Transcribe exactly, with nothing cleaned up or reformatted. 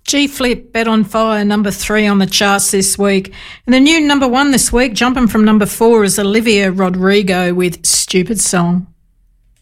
G-Flip, Bet on Fire, number three on the charts this week. And the new number one this week, jumping from number four, is Olivia Rodrigo with Stupid Song.